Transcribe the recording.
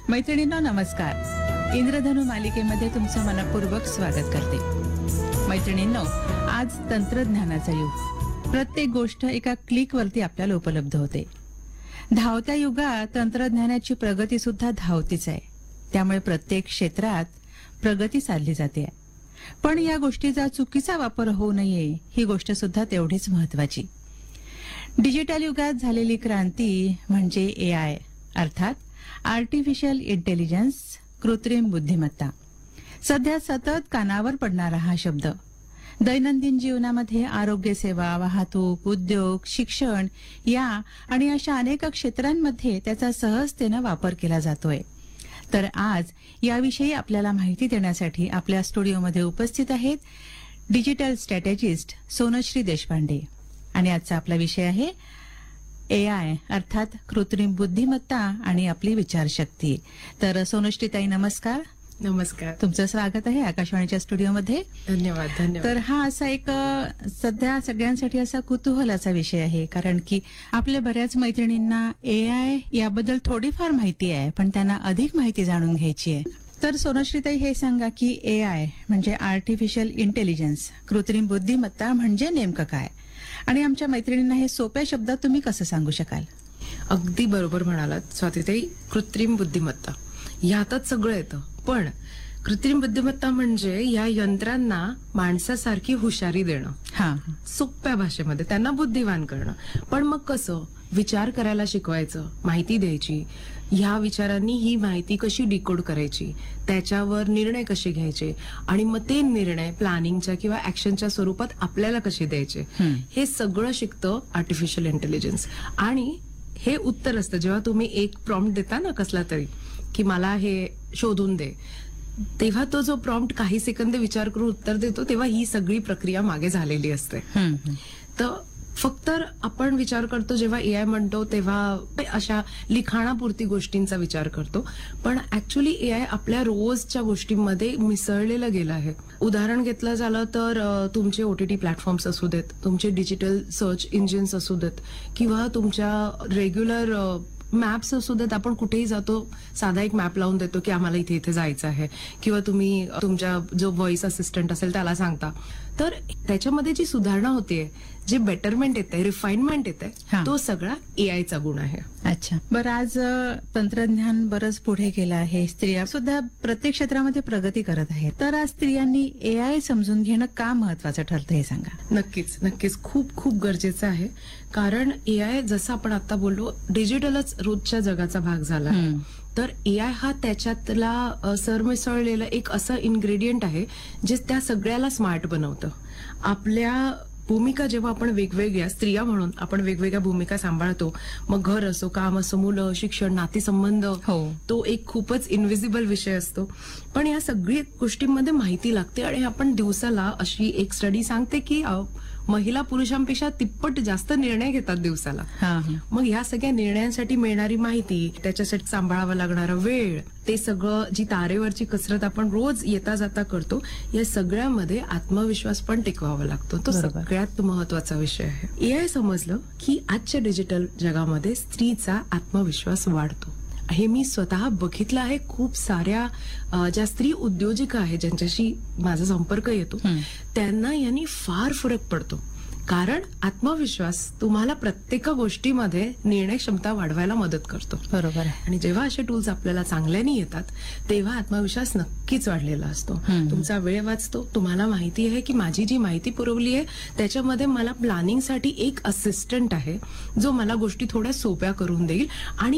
मैत्रिणींनो नमस्कार. इंद्रधनु मालिकेमध्ये तुमचं मनपूर्वक स्वागत करते. मैत्रिणींनो, आज तंत्रज्ञानाचा युग. प्रत्येक गोष्ट एका क्लिकवरती आपल्याला उपलब्ध होते. धावत्या युगात तंत्रज्ञानाची प्रगती सुद्धा धावतीच आहे. त्यामुळे प्रत्येक क्षेत्रात प्रगती साधली जाते. पण या गोष्टीचा चुकीचा वापर होऊ नये ही गोष्ट सुद्धा तेवढीच महत्वाची. डिजिटल युगात झालेली क्रांती म्हणजे AI अर्थात आर्टिफिशियल इंटेलिजन्स, कृत्रिम बुद्धिमत्ता. सध्या सतत कानावर पडणारा हा शब्द दैनंदिन जीवनामध्ये आरोग्य सेवा, वाहतूक, उद्योग, शिक्षण या आणि अशा अनेक क्षेत्रांमध्ये त्याचा सहजतेनं वापर केला जातोय. तर आज याविषयी आपल्याला माहिती देण्यासाठी आपल्या स्टुडिओमध्ये उपस्थित आहेत डिजिटल स्ट्रॅटेजिस्ट सोनश्री देशपांडे. आणि आजचा आपला विषय आहे AI अर्थात कृत्रिम बुद्धिमत्ता आणि आपली विचारशक्ती. तर सोनश्रीताई नमस्कार. नमस्कार. तुमचं स्वागत आहे आकाशवाणीच्या स्टुडिओमध्ये. धन्यवाद. धन्यवाद. तर हा असा एक सध्या सगळ्यांसाठी असा कुतूहलाचा विषय आहे, कारण की आपल्या बऱ्याच मैत्रिणींना AI याबद्दल थोडीफार माहिती आहे, पण त्यांना अधिक माहिती जाणून घ्यायची आहे. तर सोनश्रीताई हे सांगा की AI म्हणजे आर्टिफिशियल इंटेलिजन्स, कृत्रिम बुद्धिमत्ता म्हणजे नेमकं काय, आणि आमच्या मैत्रिणींना हे सोप्या शब्दात तुम्ही कसं सांगू शकाल? अगदी बरोबर म्हणालात स्वातीताई. कृत्रिम बुद्धिमत्ता यातच सगळं येतं. पण कृत्रिम बुद्धिमत्ता म्हणजे या यंत्रांना माणसासारखी हुशारी देणं, सोप्या भाषेमध्ये त्यांना बुद्धिवान करणं. पण मग कसं? विचार करायला शिकवायचं, माहिती द्यायची, ह्या विचारांनी ही माहिती कशी डिकोड करायची, त्याच्यावर निर्णय कसे घ्यायचे, आणि मग ते निर्णय प्लॅनिंगच्या किंवा ऍक्शनच्या स्वरूपात आपल्याला कसे द्यायचे, हे सगळं शिकतं आर्टिफिशियल इंटेलिजन्स. आणि हे उत्तर असतं जेव्हा तुम्ही एक प्रॉम्प्ट देता ना कसला तरी, की मला हे शोधून दे, तेव्हा तो जो प्रॉम्प्ट काही सेकंद विचार करून उत्तर देतो, तेव्हा ही सगळी प्रक्रिया मागे झालेली असते. तर फक्त आपण विचार करतो जेव्हा AI म्हणतो तेव्हा अशा लिखाणापुरती गोष्टींचा विचार करतो. पण ऍक्च्युली AI आपल्या रोजच्या गोष्टींमध्ये मिसळलेलं गेलं आहे. उदाहरण घेतलं झालं तर तुमचे OTT प्लॅटफॉर्म्स असू देत, तुमचे डिजिटल सर्च इंजिन्स असू देत, किंवा तुमच्या रेग्युलर मॅप्स असू देत. आपण कुठेही जातो, साधा एक मॅप लावून देतो की आम्हाला इथे इथे जायचं आहे, किंवा तुम्ही तुमच्या जो व्हॉइस असिस्टंट असेल त्याला सांगता. तर त्याच्यामध्ये जी सुधारणा होते, जे बेटरमेंट येते, रिफाइनमेंट येते, तो सगळा AIचा गुण आहे. अच्छा, बरं. आज तंत्रज्ञान बरंच पुढे गेलं आहे. स्त्रिया सुद्धा प्रत्येक क्षेत्रामध्ये प्रगती करत आहेत. तर आज स्त्रियांनी AI समजून घेणं का महत्वाचं ठरतं हे सांगा. नक्कीच नक्कीच खूप खूप गरजेचं आहे. कारण AI जसं आपण आता बोललो, डिजिटलच रोजच्या जगाचा भाग झाला आहे. तर AI हा त्याच्यातला सरमिसळलेला एक असं इन्ग्रेडियंट आहे जे त्या सगळ्याला स्मार्ट बनवतं. आपल्या भूमिका जेव्हा आपण वेगवेगळ्या स्त्रिया म्हणून आपण वेगवेगळ्या भूमिका सांभाळतो, मग घर असो, काम असो, मुलं, शिक्षण, नातेसंबंध, तो एक खूपच इनव्हिजिबल विषय असतो. पण या सगळ्या गोष्टींमध्ये माहिती लागते. आणि आपण दिवसाला अशी एक स्टडी सांगते की महिला पुरुषांपेक्षा तिप्पट जास्त निर्णय घेतात दिवसाला. मग ह्या सगळ्या निर्णयांसाठी मिळणारी माहिती, त्याच्यासाठी सांभाळावा लागणारा वेळ, ते सगळं, जी तारेवरची कसरत आपण रोज येता जाता करतो, या सगळ्यामध्ये आत्मविश्वास पण टिकवावा लागतो. तो सगळ्यात महत्वाचा विषय आहे. AI समजलं की आजच्या डिजिटल जगामध्ये स्त्रीचा आत्मविश्वास वाढतो. हे मी स्वतः बघितलं आहे. खूप साऱ्या ज्या स्त्री उद्योजिका आहेत ज्यांच्याशी माझा संपर्क येतो, त्यांना यांनी फार फरक पडतो. कारण आत्मविश्वास तुम्हाला प्रत्येक गोष्टीमध्ये निर्णय क्षमता वाढवायला मदत करतो. बरोबर आहे. आणि जेव्हा असे टूल्स आपल्याला चांगल्याने येतात, तेव्हा आत्मविश्वास नक्कीच वाढलेला असतो. तुमचा वेळ वाचतो. तुम्हाला माहिती आहे की माझी जी माहिती पुरवली आहे त्याच्यामध्ये मला प्लॅनिंगसाठी एक असिस्टंट आहे जो मला गोष्टी थोड्या सोप्या करून देईल, आणि